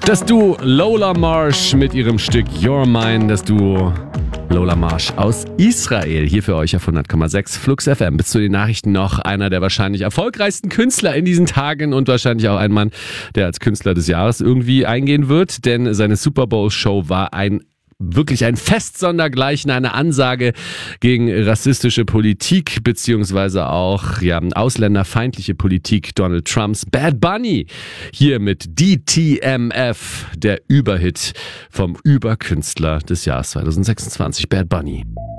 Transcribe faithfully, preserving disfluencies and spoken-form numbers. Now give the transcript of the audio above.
Das Duo Lola Marsh mit ihrem Stück You're Mine. Das Duo Lola Marsh aus Israel. Hier für euch auf hundert Komma sechs Flux F M. Bis zu den Nachrichten noch einer der wahrscheinlich erfolgreichsten Künstler in diesen Tagen und wahrscheinlich auch ein Mann, der als Künstler des Jahres irgendwie eingehen wird. Denn seine Super Bowl Show war ein wirklich ein Fest sondergleichen, eine Ansage gegen rassistische Politik beziehungsweise auch ja, ausländerfeindliche Politik Donald Trumps. Bad Bunny hier mit D T M F, der Überhit vom Überkünstler des Jahres zwanzig sechsundzwanzig. Bad Bunny.